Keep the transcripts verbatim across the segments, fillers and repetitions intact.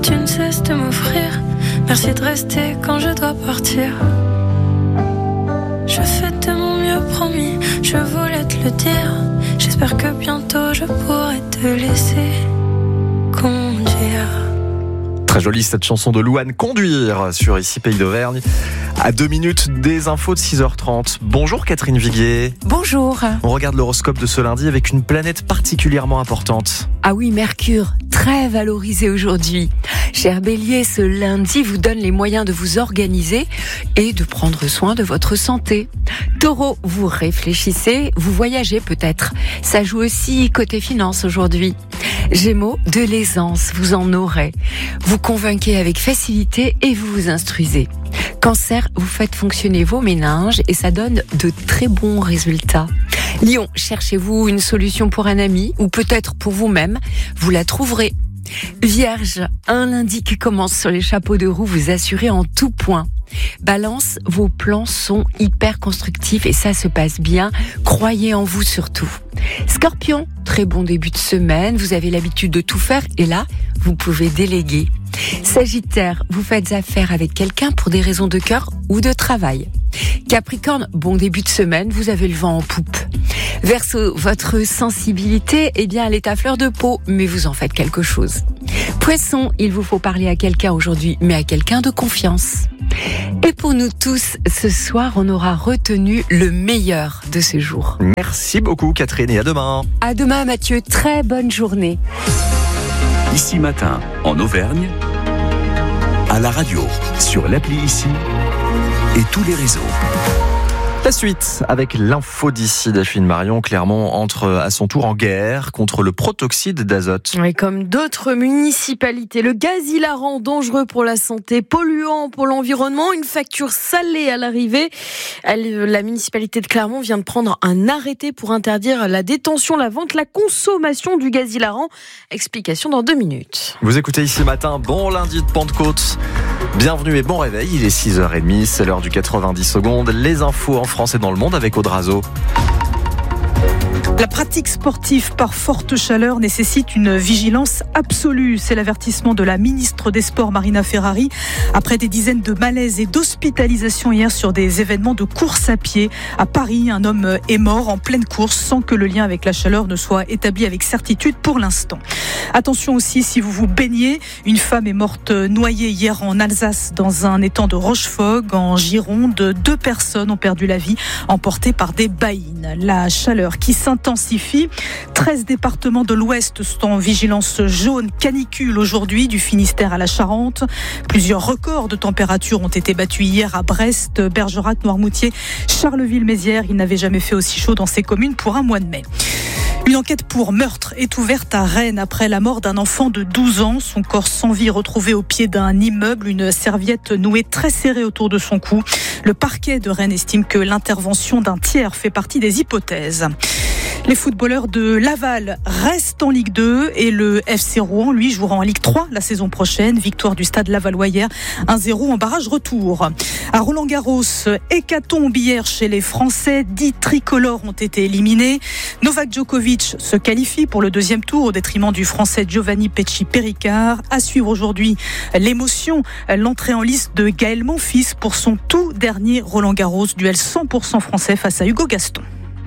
Tu ne cesses de m'offrir, merci de rester quand je dois partir. Je fais de mon mieux, promis, je voulais te le dire. J'espère que bientôt je pourrai te laisser conduire. Très jolie cette chanson de Louane, Conduire, sur Ici Pays d'Auvergne. À deux minutes des infos de six heures trente. Bonjour Catherine Viguier. Bonjour. On regarde l'horoscope de ce lundi avec une planète particulièrement importante. Ah oui, Mercure, très valorisé aujourd'hui. Cher Bélier, ce lundi vous donne les moyens de vous organiser et de prendre soin de votre santé. Taureau, vous réfléchissez, vous voyagez peut-être. Ça joue aussi côté finance aujourd'hui. Gémeaux, de l'aisance, vous en aurez. Vous convainquez avec facilité et vous vous instruisez. Cancer, vous faites fonctionner vos méninges et ça donne de très bons résultats. Lion, cherchez-vous une solution pour un ami ou peut-être pour vous-même, vous la trouverez. Vierge, un lundi qui commence sur les chapeaux de roue, vous assurez en tout point. Balance, vos plans sont hyper constructifs et ça se passe bien. Croyez en vous surtout. Scorpion, très bon début de semaine, vous avez l'habitude de tout faire et là, vous pouvez déléguer. Sagittaire, vous faites affaire avec quelqu'un pour des raisons de cœur ou de travail. Capricorne, bon début de semaine, vous avez le vent en poupe. Verseau, votre sensibilité, eh bien, elle est à fleur de peau, mais vous en faites quelque chose. Poisson, il vous faut parler à quelqu'un aujourd'hui, mais à quelqu'un de confiance. Et pour nous tous, ce soir, on aura retenu le meilleur de ce jour. Merci beaucoup Catherine et à demain. À demain Mathieu, très bonne journée. Ici Matin, en Auvergne, à la radio, sur l'appli Ici et tous les réseaux. La suite avec l'info d'ici d'Achille Marion. Clermont entre à son tour en guerre contre le protoxyde d'azote. Et comme d'autres municipalités, le gaz hilarant dangereux pour la santé, polluant pour l'environnement, une facture salée à l'arrivée. Elle, la municipalité de Clermont vient de prendre un arrêté pour interdire la détention, la vente, la consommation du gaz hilarant. Explication dans deux minutes. Vous écoutez Ici Matin, bon lundi de Pentecôte. Bienvenue et bon réveil, il est six heures trente, c'est l'heure du quatre-vingt-dix secondes. Les infos en France et dans le monde avec Audrazo. La pratique sportive par forte chaleur nécessite une vigilance absolue. C'est l'avertissement de la ministre des Sports, Marina Ferrari, après des dizaines de malaises et d'hospitalisations hier sur des événements de course à pied. À Paris, un homme est mort en pleine course sans que le lien avec la chaleur ne soit établi avec certitude pour l'instant. Attention aussi si vous vous baignez. Une femme est morte noyée hier en Alsace dans un étang de Rochefog, en Gironde. Deux personnes ont perdu la vie emportées par des baïnes. La chaleur qui s'intensifie. treize départements de l'Ouest sont en vigilance jaune canicule aujourd'hui, du Finistère à la Charente. Plusieurs records de température ont été battus hier à Brest, Bergerac, Noirmoutier, Charleville-Mézières. Il n'avait jamais fait aussi chaud dans ces communes pour un mois de mai. Une enquête pour meurtre est ouverte à Rennes après la mort d'un enfant de douze ans. Son corps sans vie retrouvé au pied d'un immeuble, une serviette nouée très serrée autour de son cou. Le parquet de Rennes estime que l'intervention d'un tiers fait partie des hypothèses. Les footballeurs de Laval restent en Ligue deux et le F C Rouen, lui, jouera en Ligue trois la saison prochaine. Victoire du Stade Lavallois hier, un zéro en barrage retour. À Roland-Garros, hécatombe hier chez les Français. dix tricolores ont été éliminés. Novak Djokovic se qualifie pour le deuxième tour au détriment du Français Giovanni Pesci-Péricard. À suivre aujourd'hui l'émotion, l'entrée en liste de Gaël Monfils pour son tout dernier Roland-Garros. Duel cent pour cent français face à Hugo Gaston.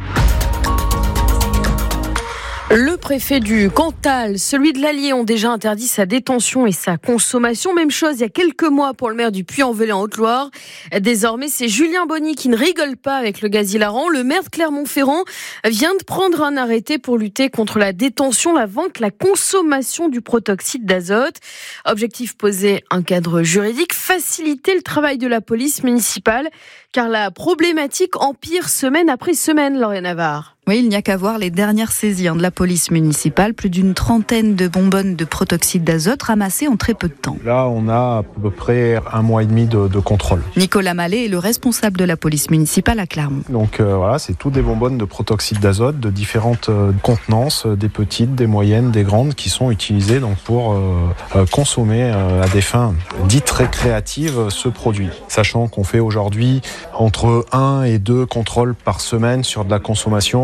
Le préfet du Cantal, celui de l'Allier, ont déjà interdit sa détention et sa consommation. Même chose il y a quelques mois pour le maire du Puy-en-Velay en Haute-Loire. Désormais, c'est Julien Bonny qui ne rigole pas avec le gaz hilarant. Le maire de Clermont-Ferrand vient de prendre un arrêté pour lutter contre la détention, la vente, la consommation du protoxyde d'azote. Objectif, poser un cadre juridique, faciliter le travail de la police municipale, car la problématique empire semaine après semaine, Lauriane Navarre. Oui, il n'y a qu'à voir les dernières saisies de la police municipale. Plus d'une trentaine de bonbonnes de protoxyde d'azote ramassées en très peu de temps. Là, on a à peu près un mois et demi de, de contrôle. Nicolas Mallet est le responsable de la police municipale à Clermont. Donc euh, voilà, c'est toutes des bonbonnes de protoxyde d'azote de différentes euh, contenances, euh, des petites, des moyennes, des grandes, qui sont utilisées donc pour euh, euh, consommer euh, à des fins dites récréatives euh, ce produit. Sachant qu'on fait aujourd'hui entre un et deux contrôles par semaine sur de la consommation.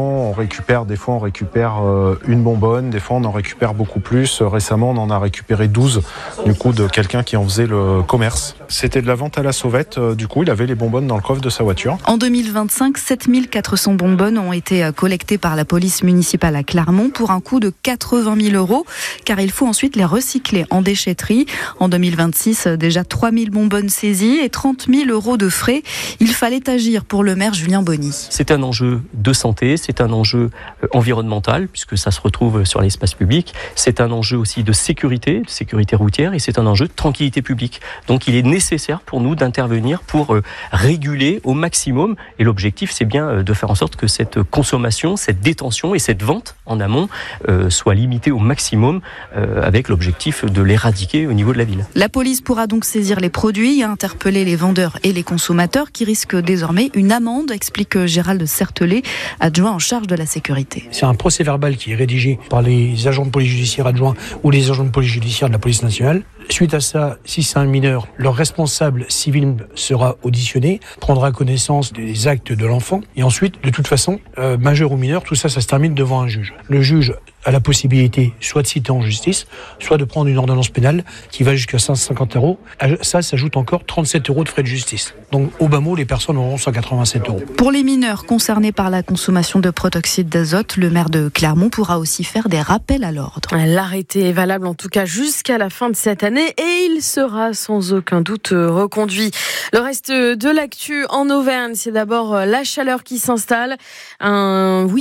on récupère, des fois on récupère euh, une bonbonne, des fois on en récupère beaucoup plus. Récemment, on en a récupéré douze, du coup, de quelqu'un qui en faisait le commerce. C'était de la vente à la sauvette, euh, du coup, il avait les bonbonnes dans le coffre de sa voiture. En deux mille vingt-cinq, sept mille quatre cents bonbonnes ont été collectées par la police municipale à Clermont pour un coût de quatre-vingt mille euros, car il faut ensuite les recycler en déchetterie. En deux mille vingt-six, déjà trois mille bonbonnes saisies et trente mille euros de frais. Il fallait agir pour le maire Julien Bonny. C'est un enjeu de santé, c'est un enjeu environnemental, puisque ça se retrouve sur l'espace public. C'est un enjeu aussi de sécurité, de sécurité routière, et c'est un enjeu de tranquillité publique. Donc il est nécessaire pour nous d'intervenir pour réguler au maximum. Et l'objectif, c'est bien de faire en sorte que cette consommation, cette détention et cette vente en amont euh, soient limitées au maximum, euh, avec l'objectif de l'éradiquer au niveau de la ville. La police pourra donc saisir les produits et interpeller les vendeurs et les consommateurs qui risquent désormais une amende, explique Gérald Certelet, adjoint en charge de la sécurité. C'est un procès verbal qui est rédigé par les agents de police judiciaire adjoints ou les agents de police judiciaire de la police nationale. Suite à ça, si c'est un mineur, leur responsable civil sera auditionné, prendra connaissance des actes de l'enfant et ensuite, de toute façon, euh, majeur ou mineur, tout ça, ça se termine devant un juge. Le juge a la possibilité soit de citer en justice, soit de prendre une ordonnance pénale qui va jusqu'à cent cinquante euros. À ça s'ajoute encore trente-sept euros de frais de justice. Donc, au bas mot, les personnes auront cent quatre-vingt-sept euros. Pour les mineurs concernés par la consommation de protoxyde d'azote, le maire de Clermont pourra aussi faire des rappels à l'ordre. L'arrêté est valable en tout cas jusqu'à la fin de cette année et il sera sans aucun doute reconduit. Le reste de l'actu en Auvergne, c'est d'abord la chaleur qui s'installe. Un